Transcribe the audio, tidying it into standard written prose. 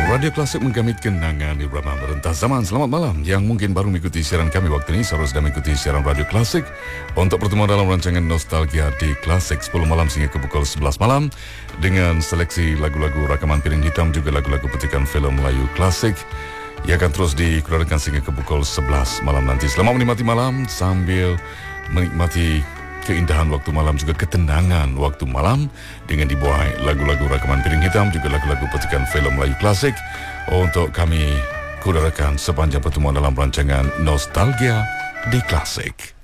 Radio Klasik menggamit kenangan irama merentas zaman. Selamat malam. Yang mungkin baru mengikuti siaran kami waktu ini, seharusnya sedang mengikuti siaran Radio Klasik untuk pertemuan dalam rancangan Nostalgia di Klasik 10 malam sehingga ke pukul 11 malam dengan seleksi lagu-lagu rakaman piring hitam, juga lagu-lagu petikan filem Melayu klasik. Ia akan terus dikeluarkan sehingga ke pukul 11 malam nanti. Selamat menikmati malam sambil menikmati keindahan waktu malam, juga ketenangan waktu malam dengan dibuai lagu-lagu rakaman piring hitam, juga lagu-lagu petikan filem Melayu klasik untuk kami kudarakan sepanjang pertemuan dalam rancangan Nostalgia di Klasik.